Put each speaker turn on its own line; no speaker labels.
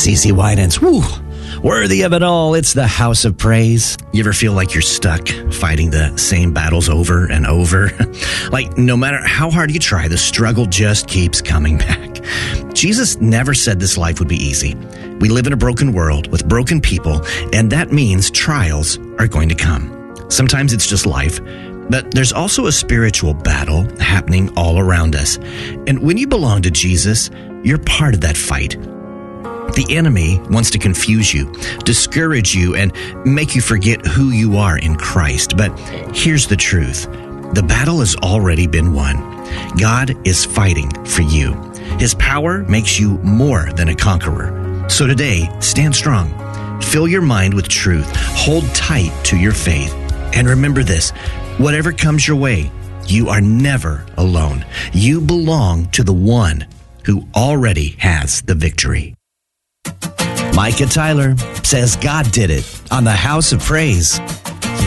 CeCe Winans, woo, worthy of it all. It's the house of praise. You ever feel like you're stuck fighting the same battles over and over? Like, no matter how hard you try, the struggle just keeps coming back. Jesus never said this life would be easy. We live in a broken world with broken people, and that means trials are going to come. Sometimes it's just life, but there's also a spiritual battle happening all around us. And when you belong to Jesus, you're part of that fight. The enemy wants to confuse you, discourage you, and make you forget who you are in Christ. But here's the truth. The battle has already been won. God is fighting for you. His power makes you more than a conqueror. So today, stand strong. Fill your mind with truth. Hold tight to your faith. And remember this, whatever comes your way, you are never alone. You belong to the one who already has the victory. Micah Tyler says God did it on the House of Praise.